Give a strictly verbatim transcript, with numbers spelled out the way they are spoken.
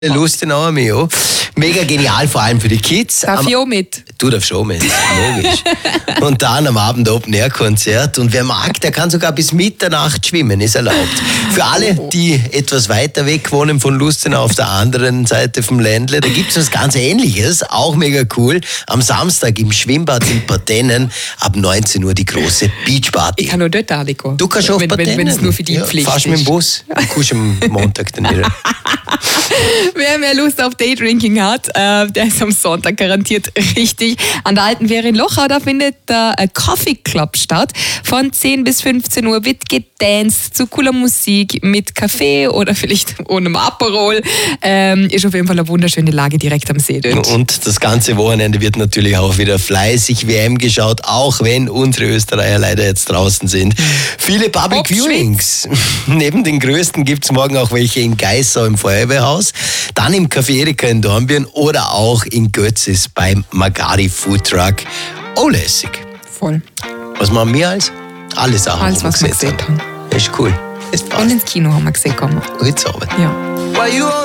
Lustenauer Mio. Mega genial, vor allem für die Kids. Darf ich auch mit? Du darfst schon mit, logisch. Und dann am Abend Open-Air-Konzert. Und wer mag, der kann sogar bis Mitternacht schwimmen, ist erlaubt. Für alle, die etwas weiter weg wohnen von Lustenau auf der anderen Seite vom Ländle, da gibt es was ganz Ähnliches, auch mega cool. Am Samstag im Schwimmbad in Partennen ab neunzehn Uhr die große Beachparty. Ich kann nur dort ankommen. Du kannst schon auf wenn, Partennen. Wenn, wenn es nur für die ja, Pflicht fahrst ist. mit dem Bus, du kommst am Montag dann wieder. Wer mehr Lust auf Daydrinking hat, äh, der ist am Sonntag garantiert richtig. An der alten Wehr in Lochau, da findet der äh, Coffee Club statt. Von zehn bis fünfzehn Uhr wird gedanced zu cooler Musik mit Kaffee oder vielleicht ohne einem Aperol. Ähm, ist auf jeden Fall eine wunderschöne Lage direkt am See dort. Und das ganze Wochenende wird natürlich auch wieder fleißig W M geschaut, auch wenn unsere Österreicher leider jetzt draußen sind. Viele Public Viewings. Neben den größten gibt es morgen auch welche in Geissau im Feuerwehrhaus, dann im Café Erika in Dornbirn oder auch in Götzis beim Magari Food Truck. Oh, lässig. Voll. Was machen wir als? Alle Sachen, Alles, die wir was wir gesehen gesehen haben. haben. Das ist cool. Das passt. Und ins Kino haben wir gesehen. Kommen. Gute Arbeit. Ja.